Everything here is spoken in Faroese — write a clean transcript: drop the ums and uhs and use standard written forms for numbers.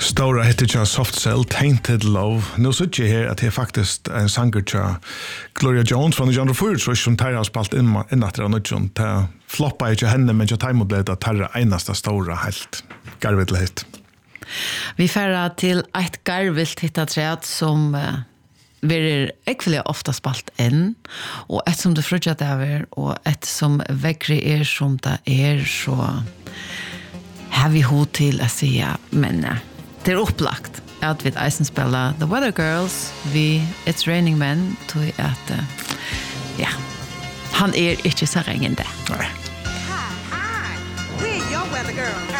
Stora heter tja Soft Cell, Tainted Love. Nu sitter jeg her at det er faktisk en sanger tja Gloria Jones fra 1904, som tar har spalt inn etter av nødjon. Det floppa ikke henne, men tja taimo ble det tarra eneste stora helt. Garvilt hit. Vi færre til et garvilt hittatræt som verir ekvelig ofta spalt inn, og et som det frutjat over, og et som vekkri som det så har vi hod til å si, men det opplagt at vi eisen spela The Weather Girls, It's Raining Men, tog at, han ikke så ringende. Nei. Hi, we're your weather girls.